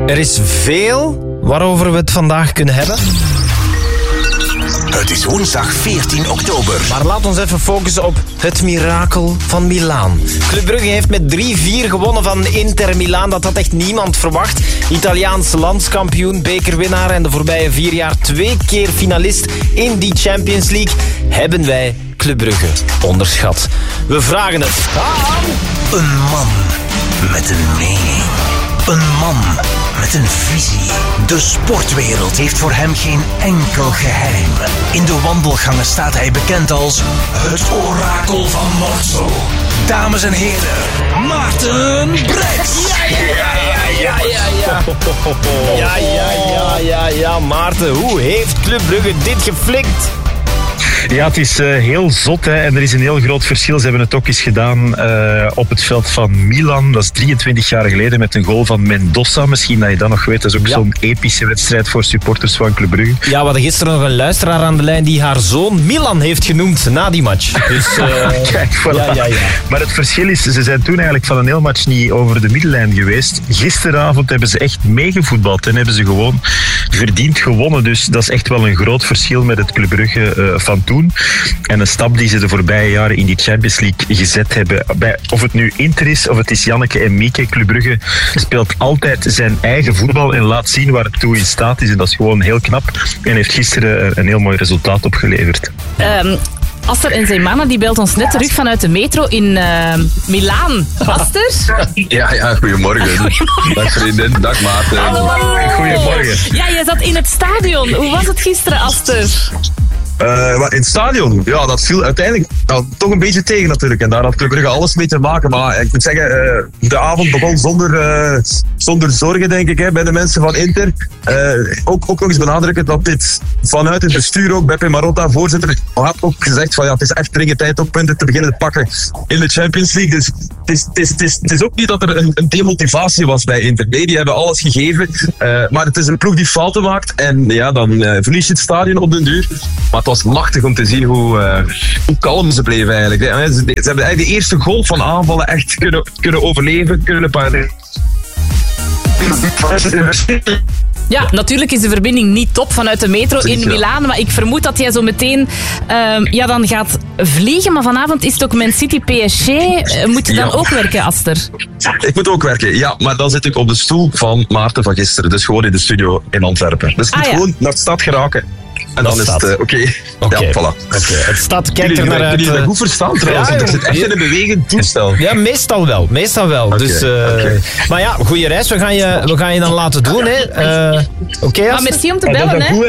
Er is veel waarover we het vandaag kunnen hebben. Het is woensdag 14 oktober. Maar laat ons even focussen op het mirakel van Milaan. Club Brugge heeft met 3-4 gewonnen van Inter Milaan. Dat had echt niemand verwacht. Italiaans landskampioen, bekerwinnaar en de voorbije 4 jaar 2 keer finalist in die Champions League. Hebben wij Club Brugge onderschat? We vragen het aan... Een man met een mening. Een man met een visie. De sportwereld heeft voor hem geen enkel geheim. In de wandelgangen staat hij bekend als het orakel van Morzo. Dames en heren, Maarten Breks. Ja, Maarten, hoe heeft Club Brugge dit geflikt? Ja, het is heel zot, hè. En er is een heel groot verschil. Ze hebben het ook eens gedaan op het veld van Milan. Dat is 23 jaar geleden met een goal van Mendoza. Misschien dat je dat nog weet. Dat is ook zo'n epische wedstrijd voor supporters van Club Brugge. Ja, we hadden gisteren nog een luisteraar aan de lijn die haar zoon Milan heeft genoemd na die match. Dus, kijk, voilà. Ja. Maar het verschil is, ze zijn toen eigenlijk van een heel match niet over de middellijn geweest. Gisteravond hebben ze echt meegevoetbald en hebben ze gewoon verdiend gewonnen. Dus dat is echt wel een groot verschil met het Club Brugge van toen. En een stap die ze de voorbije jaren in die Champions League gezet hebben. Of het nu Inter is, of het is Janneke en Mieke. Club Brugge speelt altijd zijn eigen voetbal en laat zien waar het toe in staat is. En dat is gewoon heel knap. En heeft gisteren een heel mooi resultaat opgeleverd. Aster en zijn mama die belt ons net terug vanuit de metro in Milaan. Aster? Ja, goedemorgen. Dag vriendin, dag Maarten. Goedemorgen. Ja, jij zat in het stadion. Hoe was het gisteren, Aster? In het stadion, ja, dat viel uiteindelijk toch een beetje tegen natuurlijk. En daar had Club Brugge alles mee te maken. Maar ik moet zeggen, de avond begon zonder zorgen, denk ik, hè, bij de mensen van Inter. Ook nog eens benadrukken dat dit vanuit het bestuur ook, Beppe Marotta, voorzitter, had ook gezegd van ja, het is echt dringend tijd om punten te beginnen te pakken in de Champions League. Dus het is ook niet dat er een demotivatie was bij Inter. Nee, die hebben alles gegeven. Maar het is een ploeg die fouten maakt. En ja, dan verlies je het stadion op den duur. Maar het was machtig om te zien hoe kalm ze bleven eigenlijk. Ze hebben eigenlijk de eerste golf van aanvallen echt kunnen overleven, kunnen pareren. Ja, natuurlijk is de verbinding niet top vanuit de metro in Milaan, maar ik vermoed dat jij zo meteen dan gaat vliegen. Maar vanavond is het ook Man City PSG. Moet je dan ook werken, Aster? Ik moet ook werken, ja. Maar dan zit ik op de stoel van Maarten van gisteren. Dus gewoon in de studio in Antwerpen. Dus ik moet gewoon naar de stad geraken. En dan is het oké. Ja, voilà. Het stad kijkt er naar uit. Jullie hebben goed verstaan trouwens. Ja, ik zit echt in een bewegend toestel. Ja, meestal wel. Okay, dus, maar ja, goede reis. We gaan je dan laten doen. Oké, maar merci om te bellen, hè.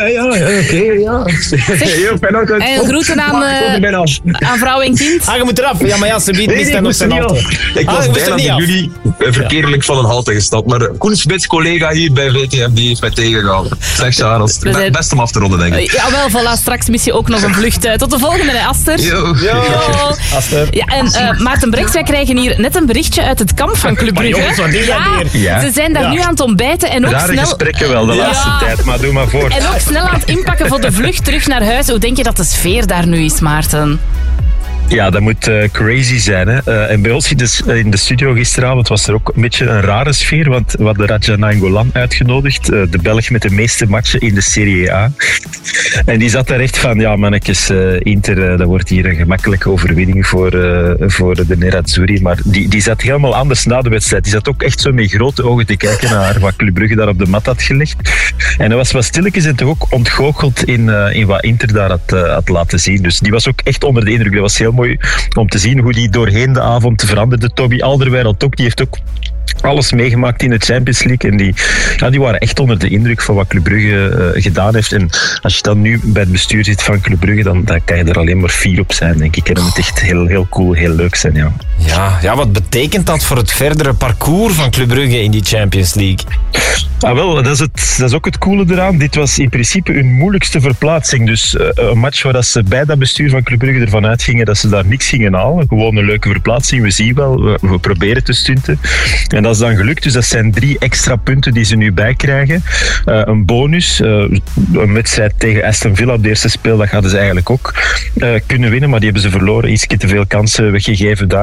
En groeten aan vrouw en kind. Je moet eraf. Ja, maar ja, ze biedt mist nog zijn halte. Ik was bijna met jullie verkeerlijk van een halte gestapt. Maar Koen Smits, collega hier bij VTM, die heeft mij tegengehouden. Zeg Charles, best om af te ronden, denk ik. Jawel, voilà, straks mis je ook nog een vlucht. Tot de volgende, hè, Aster. Yo. Aster. Ja, en Maarten Breks, wij krijgen hier net een berichtje uit het kamp van Club Brugge. Ze zijn daar nu aan het ontbijten en ook rare snel... gesprekken wel de laatste tijd, maar doe maar voor. En ook snel aan het inpakken voor de vlucht terug naar huis. Hoe denk je dat de sfeer daar nu is, Maarten? Ja, dat moet crazy zijn. Hè. En bij ons in de studio gisteravond was er ook een beetje een rare sfeer, want we hadden Radja Nainggolan uitgenodigd, de Belg met de meeste matchen in de Serie A. En die zat daar echt van, ja mannetjes, Inter, dat wordt hier een gemakkelijke overwinning voor de Nerazzurri. Maar die zat helemaal anders na de wedstrijd. Die zat ook echt zo met grote ogen te kijken naar wat Club Brugge daar op de mat had gelegd. En hij was wat stilletjes en toch ook ontgoocheld in wat Inter daar had laten zien. Dus die was ook echt onder de indruk. Dat was heel mooi om te zien hoe die doorheen de avond veranderde. Toby Alderweireld ook, die heeft ook alles meegemaakt in de Champions League. En die waren echt onder de indruk van wat Club Brugge gedaan heeft. En als je dan nu bij het bestuur zit van Club Brugge, dan kan je er alleen maar fier op zijn, denk ik. En dat moet echt heel, heel cool, heel leuk zijn, ja. Ja, wat betekent dat voor het verdere parcours van Club Brugge in die Champions League? Ah, wel, dat is ook het coole eraan. Dit was in principe hun moeilijkste verplaatsing. Dus een match waar ze bij dat bestuur van Club Brugge ervan uitgingen dat ze daar niks gingen halen. Gewoon een leuke verplaatsing. We zien wel, we proberen te stunten. En dat is dan gelukt. Dus dat zijn 3 extra punten die ze nu bijkrijgen. Een bonus. Een wedstrijd tegen Aston Villa op de eerste speeldag hadden ze eigenlijk ook kunnen winnen. Maar die hebben ze verloren. Ietsje te veel kansen weggegeven daar.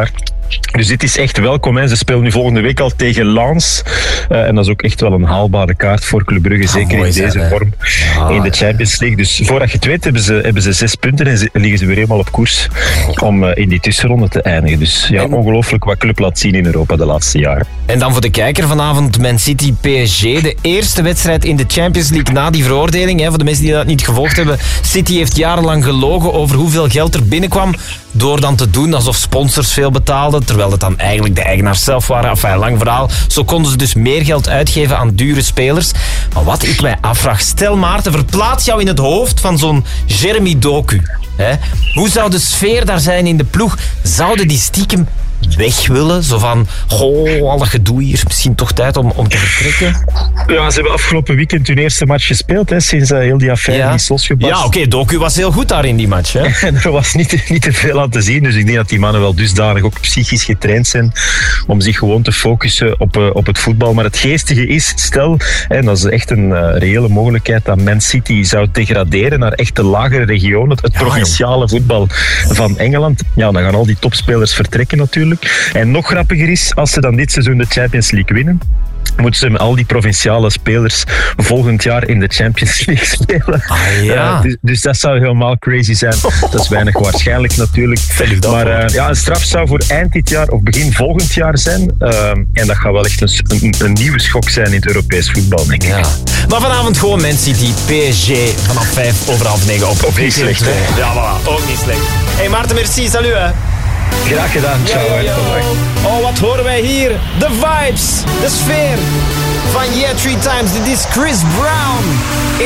Dus dit is echt welkom. Hè. Ze spelen nu volgende week al tegen Lens. En dat is ook echt wel een haalbare kaart voor Club Brugge. Zeker in deze vorm in de Champions League. Dus voordat je het weet hebben ze 6 punten en liggen ze weer helemaal op koers om in die tussenronde te eindigen. Dus ja, ongelooflijk wat Club laat zien in Europa de laatste jaren. En dan voor de kijker vanavond Man City PSG. De eerste wedstrijd in de Champions League na die veroordeling. Voor de mensen die dat niet gevolgd hebben. City heeft jarenlang gelogen over hoeveel geld er binnenkwam. Door dan te doen alsof sponsors veel betaalden. Terwijl het dan eigenlijk de eigenaars zelf waren. Enfin, lang verhaal. Zo konden ze dus meer geld uitgeven aan dure spelers. Maar wat ik mij afvraag. Stel Maarten, verplaats jou in het hoofd van zo'n Jeremy Doku. Hoe zou de sfeer daar zijn in de ploeg? Zouden die stiekem weg willen? Zo van, al dat gedoe hier, misschien toch tijd om te vertrekken? Ja, ze hebben afgelopen weekend hun eerste match gespeeld, sinds heel die affaire is losgebarst. Ja, oké, Doku was heel goed daar in die match. Hè? En er was niet te veel aan te zien, dus ik denk dat die mannen wel dusdanig ook psychisch getraind zijn om zich gewoon te focussen op het voetbal. Maar het geestige is, stel, en dat is echt een reële mogelijkheid, dat Man City zou degraderen naar echt de lagere regionen, het provinciale voetbal van Engeland. Ja, dan gaan al die topspelers vertrekken natuurlijk. En nog grappiger is, als ze dan dit seizoen de Champions League winnen, moeten ze met al die provinciale spelers volgend jaar in de Champions League spelen. Dus dat zou helemaal crazy zijn. Dat is weinig waarschijnlijk natuurlijk. Maar een straf zou voor eind dit jaar of begin volgend jaar zijn. En dat gaat wel echt een nieuwe schok zijn in het Europees voetbal, denk ik. Ja. Maar vanavond gewoon Man City, PSG, vanaf 9:05 op. Ook niet slecht, hè? Ja, voilà. Ook niet slecht. Hey Maarten, merci. Salut, hè. Graag gedaan. Ciao. Oh, wat horen wij hier? De vibes, de sfeer van Yeah 3 Times. Dit is Chris Brown